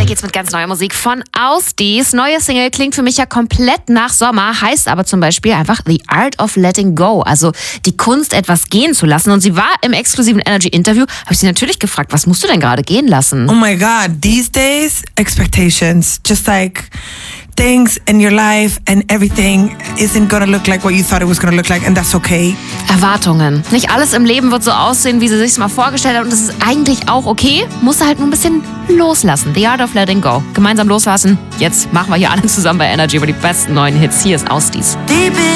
geht's mit ganz neuer Musik von Ausdies. Neue Single klingt für mich ja komplett nach Sommer, heißt aber zum Beispiel einfach The Art of Letting Go, also die Kunst, etwas gehen zu lassen. Und sie war im exklusiven Energy-Interview, habe ich sie natürlich gefragt, was musst du denn gerade gehen lassen? Oh my God, these days, expectations, just like things in your life and everything isn't gonna look like what you thought it was gonna look like, and that's okay. Erwartungen. Nicht alles im Leben wird so aussehen, wie sie sich's mal vorgestellt hat, und das ist eigentlich auch okay. Muss halt nur ein bisschen loslassen. The Art of Letting Go. Gemeinsam loslassen. Jetzt machen wir hier alle zusammen bei Energy über die besten neuen Hits. Hier ist Ausdies. Deep in